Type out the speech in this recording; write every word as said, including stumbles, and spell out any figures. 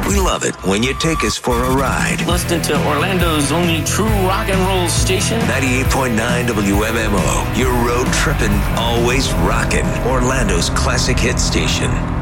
We love it when you take us for a ride. Listen to Orlando's only true rock and roll station. ninety-eight point nine W M M O. You're road tripping, always rocking. Orlando's classic hit station.